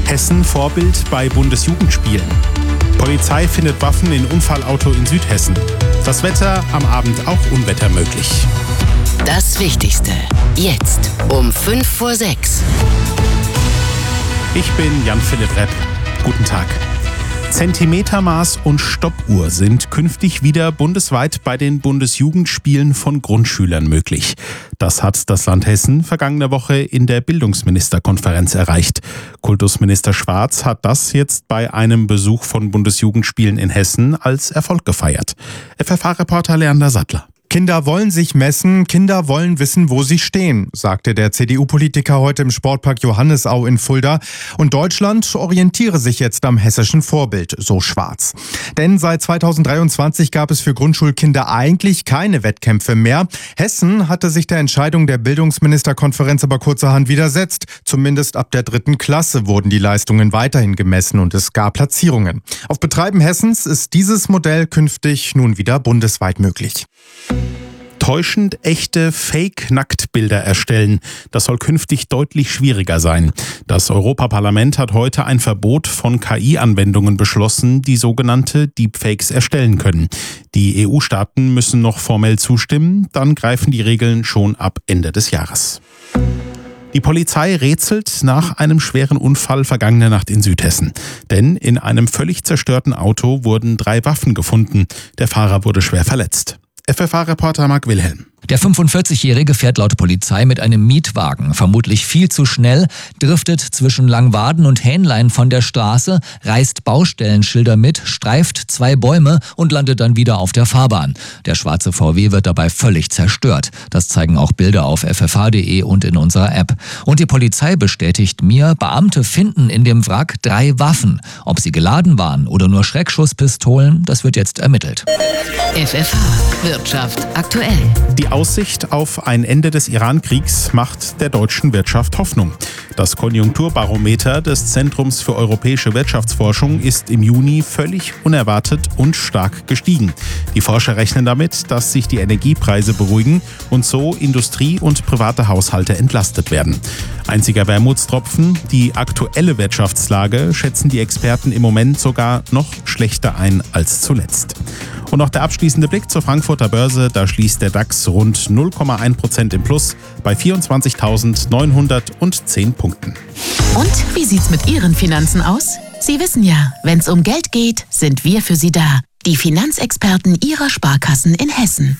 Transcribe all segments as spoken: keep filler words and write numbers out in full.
Hessen Vorbild bei Bundesjugendspielen. Polizei findet Waffen in Unfallauto in Südhessen. Das Wetter am Abend auch Unwetter möglich. Das Wichtigste jetzt um fünf vor sechs. Ich bin Jan-Philipp Repp. Guten Tag. Zentimetermaß und Stoppuhr sind künftig wieder bundesweit bei den Bundesjugendspielen von Grundschülern möglich. Das hat das Land Hessen vergangene Woche in der Bildungsministerkonferenz erreicht. Kultusminister Schwarz hat das jetzt bei einem Besuch von Bundesjugendspielen in Hessen als Erfolg gefeiert. F F H-Reporter Leander Sattler. Kinder wollen sich messen, Kinder wollen wissen, wo sie stehen, sagte der C D U-Politiker heute im Sportpark Johannisau in Fulda. Und Deutschland orientiere sich jetzt am hessischen Vorbild, so Schwarz. Denn seit zweitausenddreiundzwanzig gab es für Grundschulkinder eigentlich keine Wettkämpfe mehr. Hessen hatte sich der Entscheidung der Bildungsministerkonferenz aber kurzerhand widersetzt. Zumindest ab der dritten Klasse wurden die Leistungen weiterhin gemessen und es gab Platzierungen. Auf Betreiben Hessens ist dieses Modell künftig nun wieder bundesweit möglich. Täuschend echte Fake-Nacktbilder erstellen. Das soll künftig deutlich schwieriger sein. Das Europaparlament hat heute ein Verbot von K I-Anwendungen beschlossen, die sogenannte Deepfakes erstellen können. Die E U-Staaten müssen noch formell zustimmen, dann greifen die Regeln schon ab Ende des Jahres. Die Polizei rätselt nach einem schweren Unfall vergangene Nacht in Südhessen. Denn in einem völlig zerstörten Auto wurden drei Waffen gefunden. Der Fahrer wurde schwer verletzt. F F H-Reporter Marc Wilhelm. Der fünfundvierzigjährige fährt laut Polizei mit einem Mietwagen, vermutlich viel zu schnell, driftet zwischen Langwaden und Hähnlein von der Straße, reißt Baustellenschilder mit, streift zwei Bäume und landet dann wieder auf der Fahrbahn. Der schwarze V W wird dabei völlig zerstört. Das zeigen auch Bilder auf f f h punkt d e und in unserer App. Und die Polizei bestätigt mir, Beamte finden in dem Wrack drei Waffen. Ob sie geladen waren oder nur Schreckschusspistolen, das wird jetzt ermittelt. F F H Wirtschaft aktuell. Die Aussicht auf ein Ende des Iran-Kriegs macht der deutschen Wirtschaft Hoffnung. Das Konjunkturbarometer des Zentrums für europäische Wirtschaftsforschung ist im Juni völlig unerwartet und stark gestiegen. Die Forscher rechnen damit, dass sich die Energiepreise beruhigen und so Industrie und private Haushalte entlastet werden. Einziger Wermutstropfen, die aktuelle Wirtschaftslage schätzen die Experten im Moment sogar noch schlechter ein als zuletzt. Und noch der abschließende Blick zur Frankfurter Börse. Da schließt der DAX rund null Komma eins Prozent im Plus bei vierundzwanzigtausendneunhundertzehn Punkten. Und wie sieht's mit Ihren Finanzen aus? Sie wissen ja, wenn's um Geld geht, sind wir für Sie da. Die Finanzexperten Ihrer Sparkassen in Hessen.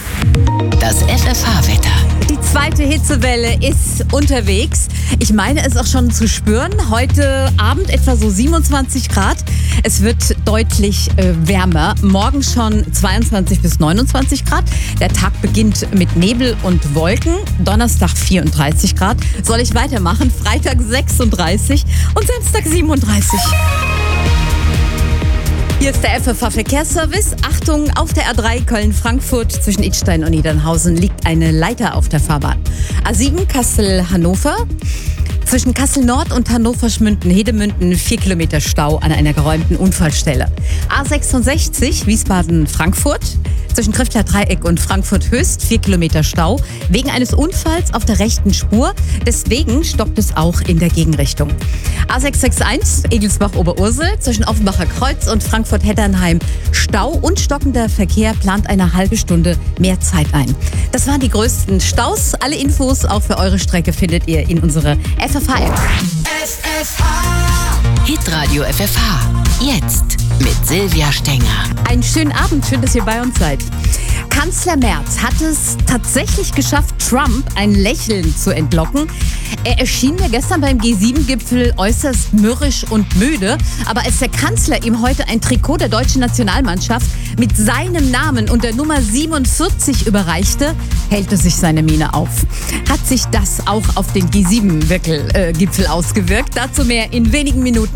Das F F H-Wetter. Die zweite Hitzewelle ist unterwegs. Ich meine es auch schon zu spüren. Heute Abend etwa so siebenundzwanzig Grad. Es wird deutlich äh, wärmer. Morgen schon zweiundzwanzig bis neunundzwanzig Grad. Der Tag beginnt mit Nebel und Wolken. Donnerstag vierunddreißig Grad. Soll ich weitermachen? Freitag sechsunddreißig und Samstag siebenunddreißig. Hier ist der F F H-Verkehrsservice. Achtung, auf der A drei Köln-Frankfurt zwischen Idstein und Niedernhausen liegt eine Leiter auf der Fahrbahn. A sieben Kassel-Hannover. Zwischen Kassel Nord und Hannover-Schmünden-Hedemünden vier Kilometer Stau an einer geräumten Unfallstelle. A sechsundsechzig Wiesbaden-Frankfurt. Zwischen Triftler Dreieck und Frankfurt Höchst vier Kilometer Stau wegen eines Unfalls auf der rechten Spur. Deswegen stoppt es auch in der Gegenrichtung. A sechshundereinundsechzig Egelsbach-Oberursel zwischen Offenbacher Kreuz und Frankfurt-Heddernheim. Stau und stockender Verkehr plant eine halbe Stunde mehr Zeit ein. Das waren die größten Staus. Alle Infos auch für eure Strecke findet ihr in unserer F F H-App. F F H Hitradio F F H. Jetzt mit Silvia Stenger. Einen schönen Abend, schön, dass ihr bei uns seid. Kanzler Merz hat es tatsächlich geschafft, Trump ein Lächeln zu entlocken. Er erschien ja gestern beim G sieben Gipfel äußerst mürrisch und müde. Aber als der Kanzler ihm heute ein Trikot der deutschen Nationalmannschaft mit seinem Namen und der Nummer siebenundvierzig überreichte, hellte sich seine Miene auf. Hat sich das auch auf den G sieben Gipfel ausgewirkt? Dazu mehr in wenigen Minuten.